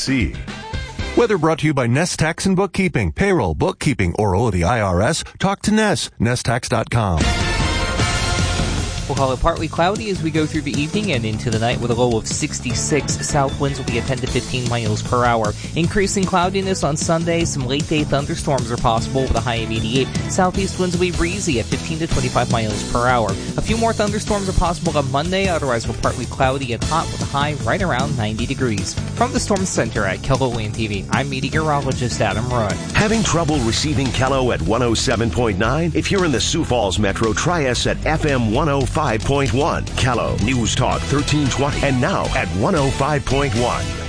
NC. Weather brought to you by Nest Tax and Bookkeeping. Payroll, bookkeeping, or owe the IRS? Talk to Nest. NestTax.com. We'll call it partly cloudy as we go through the evening and into the night with a low of 66. South winds will be at 10 to 15 miles per hour. Increasing cloudiness on Sunday. Some late-day thunderstorms are possible with a high of 88. Southeast winds will be breezy at 15 to 25 miles per hour. A few more thunderstorms are possible on Monday. Otherwise, we're partly cloudy and hot with a high right around 90 degrees. From the Storm Center at KELO TV, I'm meteorologist Adam Roy. Having trouble receiving KELO at 107.9? If you're in the Sioux Falls Metro, try us at FM 105.1. KELO News Talk 1320 and now at 105.1.